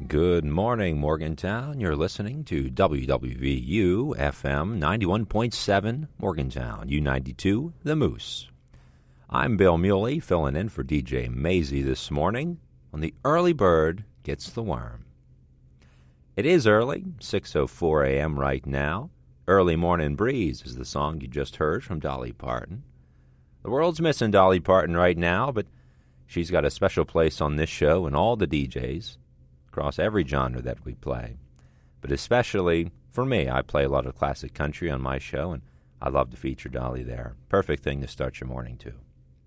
Good morning, Morgantown. You're listening to WWVU FM 91.7 Morgantown, U92, The Moose. I'm Bill Muley, filling in for DJ Maisie this morning on The Early Bird Gets the Worm. It is early, 6:04 a.m. right now. Early Morning Breeze is the song you just heard from Dolly Parton. The world's missing Dolly Parton right now, but she's got a special place on this show and all the DJs across every genre that we play. But especially for me, I play a lot of classic country on my show, and I love to feature Dolly there. Perfect thing to start your morning to.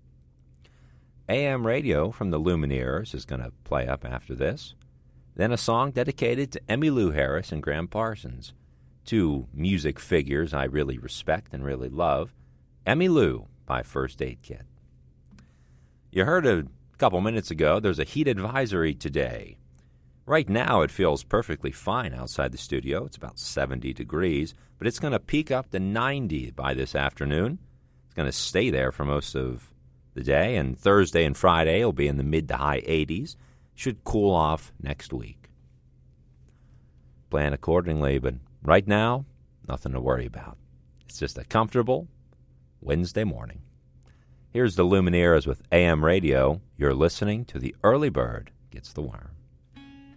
AM radio from the Lumineers is going to play up after this. Then a song dedicated to Emmylou Harris and Gram Parsons, two music figures I really respect and really love. Emmylou by First Aid Kit. You heard a couple minutes ago, there's a heat advisory today. Right now, it feels perfectly fine outside the studio. It's about 70 degrees, but it's going to peak up to 90 by this afternoon. It's going to stay there for most of the day, and Thursday and Friday will be in the mid to high 80s. Should cool off next week. Plan accordingly, but right now, nothing to worry about. It's just a comfortable Wednesday morning. Here's the Lumineers with AM radio. You're listening to The Early Bird Gets the Worm.